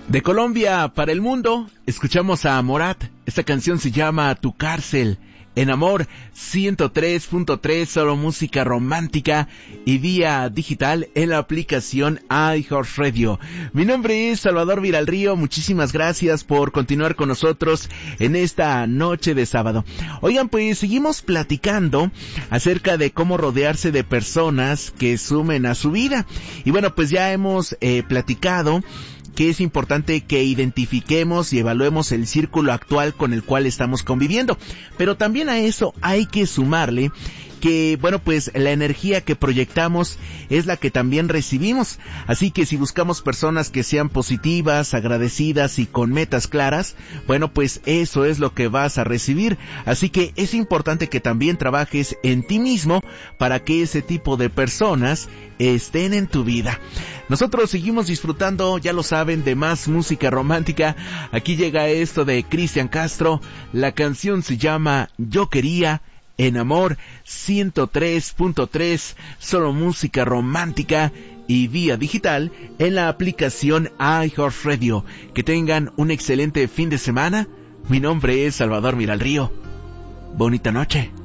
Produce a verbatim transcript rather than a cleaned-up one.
De Colombia para el mundo, escuchamos a Morat. Esta canción se llama Tu Cárcel. En Amor ciento tres punto tres, solo música romántica y vía digital en la aplicación iHeartRadio. Mi nombre es Salvador Viralrío, muchísimas gracias por continuar con nosotros en esta noche de sábado. Oigan, pues seguimos platicando acerca de cómo rodearse de personas que sumen a su vida. Y bueno, pues ya hemos eh, platicado que es importante que identifiquemos y evaluemos el círculo actual con el cual estamos conviviendo. Pero también a eso hay que sumarle que, bueno, pues la energía que proyectamos es la que también recibimos. Así que si buscamos personas que sean positivas, agradecidas y con metas claras, bueno, pues eso es lo que vas a recibir. Así que es importante que también trabajes en ti mismo para que ese tipo de personas estén en tu vida. Nosotros seguimos disfrutando, ya lo saben, de más música romántica. Aquí llega esto de Cristian Castro. La canción se llama Yo Quería. En Amor ciento tres punto tres, solo música romántica y vía digital en la aplicación iHeartRadio. Que tengan un excelente fin de semana. Mi nombre es Salvador Viralrío. Bonita noche.